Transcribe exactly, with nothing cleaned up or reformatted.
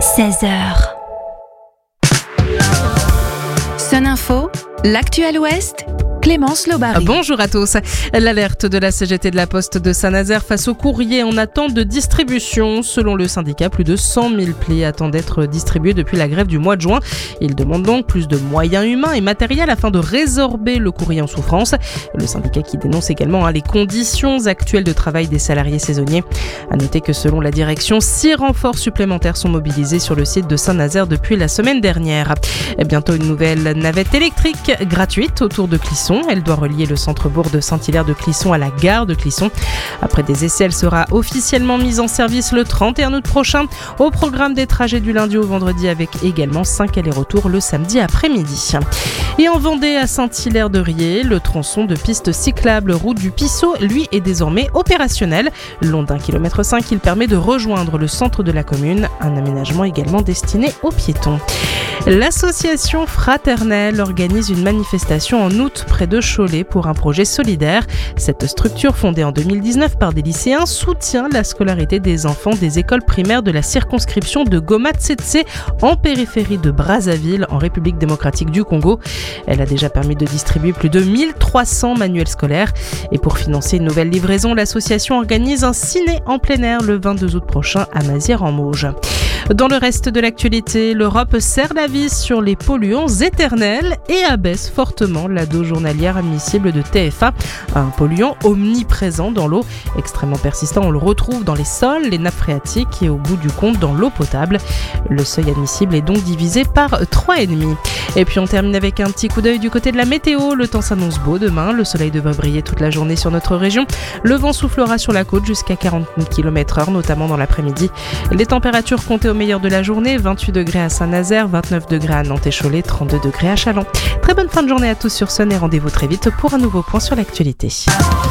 seize heures. Sun Info, l'actuel Ouest, Clémence Lobary. Bonjour à tous. L'alerte de la C G T de la Poste de Saint-Nazaire face aux courriers en attente de distribution. Selon le syndicat, plus de cent mille plis attendent d'être distribués depuis la grève du mois de juin. Il demande donc plus de moyens humains et matériels afin de résorber le courrier en souffrance. Le syndicat qui dénonce également hein, les conditions actuelles de travail des salariés saisonniers. À noter que selon la direction, six renforts supplémentaires sont mobilisés sur le site de Saint-Nazaire depuis la semaine dernière. Et bientôt une nouvelle navette électrique gratuite autour de Clisson. Elle doit relier le centre-bourg de Saint-Hilaire de Clisson à la gare de Clisson. Après des essais, elle sera officiellement mise en service le trente et un août prochain. Au programme des trajets du lundi au vendredi avec également cinq allers-retours le samedi après-midi. Et en Vendée, à Saint-Hilaire-de-Riez, le tronçon de piste cyclable route du Pissot, lui, est désormais opérationnel. Long d'un kilomètre cinq, il permet de rejoindre le centre de la commune. Un aménagement également destiné aux piétons. L'association Fraternelle organise une manifestation en août près de Cholet pour un projet solidaire. Cette structure, fondée en deux mille dix-neuf par des lycéens, soutient la scolarité des enfants des écoles primaires de la circonscription de Goma-Tsetse en périphérie de Brazzaville, en République démocratique du Congo. Elle a déjà permis de distribuer plus de mille trois cents manuels scolaires. Et pour financer une nouvelle livraison, l'association organise un ciné en plein air le vingt-deux août prochain à Mazières-en-Mauges. Dans le reste de l'actualité, l'Europe serre la vis sur les polluants éternels et abaisse fortement la dose journalière admissible de T F A, un polluant omniprésent dans l'eau. Extrêmement persistant, on le retrouve dans les sols, les nappes phréatiques et au bout du compte dans l'eau potable. Le seuil admissible est donc divisé par trois virgule cinq. Et puis on termine avec un petit coup d'œil du côté de la météo. Le temps s'annonce beau demain, le soleil devrait briller toute la journée sur notre région. Le vent soufflera sur la côte jusqu'à quarante kilomètres heure, notamment dans l'après-midi. Les températures comptées au meilleur de la journée, vingt-huit degrés à Saint-Nazaire, vingt-neuf degrés à Nantes et Cholet, trente-deux degrés à Châlons. Très bonne fin de journée à tous sur Sun et rendez-vous très vite pour un nouveau point sur l'actualité.